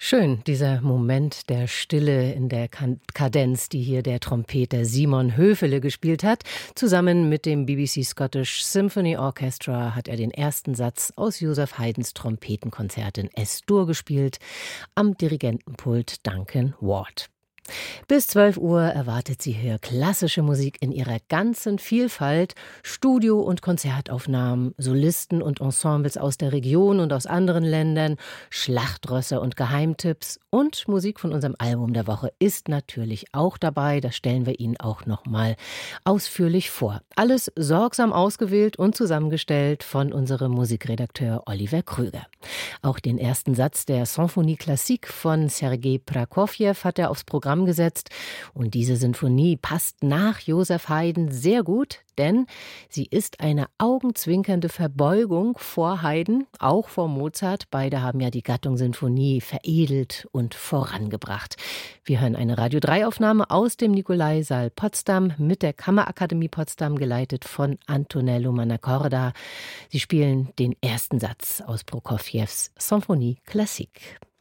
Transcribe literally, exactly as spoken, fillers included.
Schön, dieser Moment der Stille in der Kadenz, die hier der Trompeter Simon Höfele gespielt hat. Zusammen mit dem B B C Scottish Symphony Orchestra hat er den ersten Satz aus Joseph Haydns Trompetenkonzert in Es-Dur gespielt, am Dirigentenpult Duncan Ward. Bis zwölf Uhr erwartet Sie hier klassische Musik in ihrer ganzen Vielfalt, Studio- und Konzertaufnahmen, Solisten und Ensembles aus der Region und aus anderen Ländern, Schlachtrösser und Geheimtipps und Musik von unserem Album der Woche ist natürlich auch dabei. Das stellen wir Ihnen auch noch mal ausführlich vor. Alles sorgsam ausgewählt und zusammengestellt von unserem Musikredakteur Oliver Krüger. Auch den ersten Satz der Symphonie Classique von Sergei Prokofjew hat er aufs Programm gesetzt. Und diese Sinfonie passt nach Joseph Haydn sehr gut, denn sie ist eine augenzwinkernde Verbeugung vor Haydn, auch vor Mozart. Beide haben ja die Gattung Sinfonie veredelt und vorangebracht. Wir hören eine Radio drei Aufnahme aus dem Nikolaisaal Potsdam mit der Kammerakademie Potsdam, geleitet von Antonello Mannacorda. Sie spielen den ersten Satz aus Prokofjews Symphonie Classique.